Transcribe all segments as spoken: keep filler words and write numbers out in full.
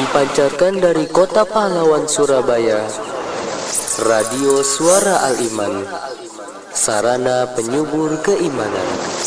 Dipancarkan dari Kota Pahlawan, Surabaya, Radio Suara Al-Iman, sarana penyubur keimanan.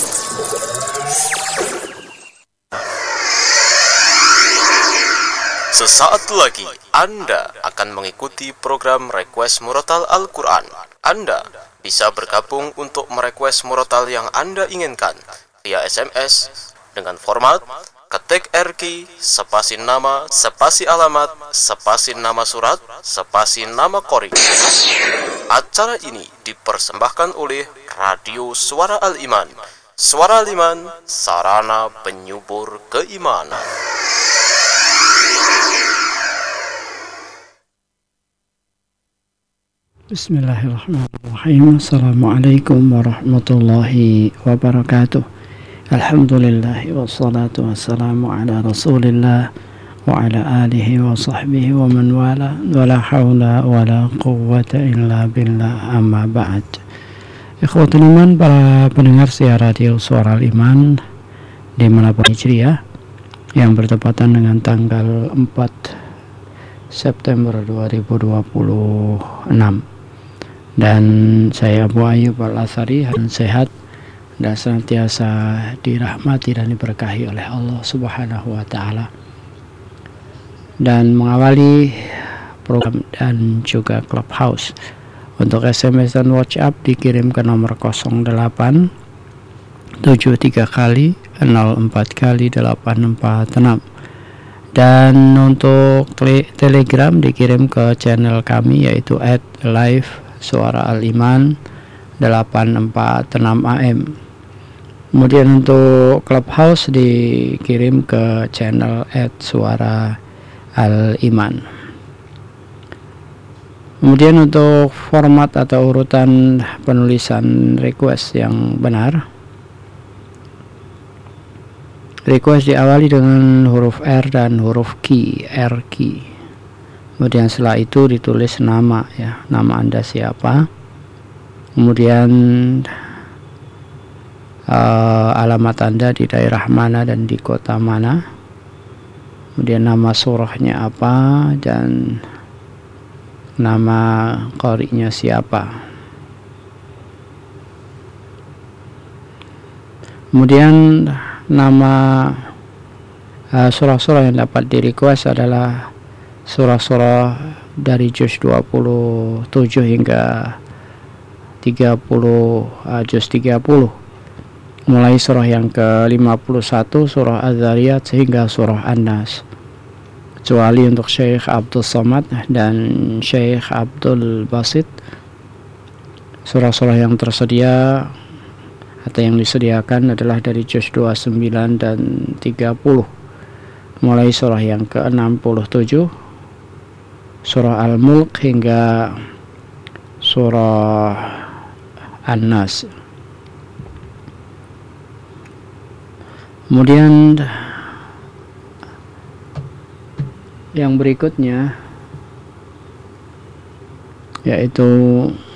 Sesaat lagi Anda akan mengikuti program Request Murotal Al-Quran. Anda bisa bergabung untuk merequest murotal yang Anda inginkan via S M S dengan format ketik R Q, spasi nama, spasi alamat, spasi nama surat, spasi nama qori. Acara ini dipersembahkan oleh Radio Suara Al-Iman. Suara Al-Iman, sarana penyubur keimanan. Bismillahirrahmanirrahim. Assalamualaikum warahmatullahi wabarakatuh. Alhamdulillah wassalatu wassalamu ala rasulillah wa ala alihi wa sahbihi wa man wala wa la hawla wa la quwwata illa billah, amma ba'd. Ikhwatul iman, para pendengar siar Radio Suara Al-Iman dimanapun Hijriah yang bertepatan dengan tanggal empat September dua ribu dua puluh enam, dan saya Abu Ayyub Al-Atsari dan sehat dan senantiasa dirahmati dan diberkahi oleh Allah Subhanahu wa taala. Dan mengawali program dan juga Clubhouse, untuk S M S dan WhatsApp dikirim ke nomor nol delapan tujuh tiga kali nol empat kali delapan empat enam, dan untuk Telegram dikirim ke channel kami yaitu at live suara al-iman delapan empat enam A M. Kemudian untuk Clubhouse dikirim ke channel at suara al-iman. Kemudian untuk format atau urutan penulisan request yang benar, request diawali dengan huruf R dan huruf Q, R Q. Kemudian setelah itu ditulis nama, ya, nama Anda siapa. Kemudian uh, alamat Anda di daerah mana dan di kota mana. Kemudian nama surahnya apa dan nama qari'nya siapa. Kemudian nama uh, surah-surah yang dapat di request adalah surah-surah dari juz dua puluh tujuh hingga tiga puluh, uh, juz tiga puluh, mulai surah yang ke lima puluh satu surah Az-Zariyat sehingga surah An-Nas, kecuali untuk Syekh Abdul Somad dan Syekh Abdul Basit, surah-surah yang tersedia atau yang disediakan adalah dari juz dua puluh sembilan dan tiga puluh, mulai surah yang ke enam puluh tujuh surah Al-Mulk hingga surah An-Nas. Kemudian yang berikutnya yaitu